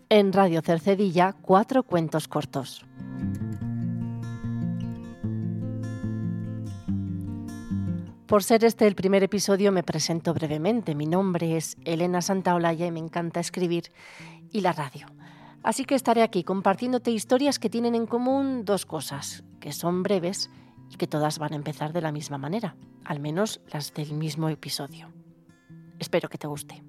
En Radio Cercedilla, 4 cuentos cortos. Por ser este el primer episodio, me presento brevemente. Mi nombre es Elena Santaolalla y me encanta escribir y la radio. Así que estaré aquí compartiéndote historias que tienen en común 2 cosas, que son breves y que todas van a empezar de la misma manera, al menos las del mismo episodio. Espero que te guste.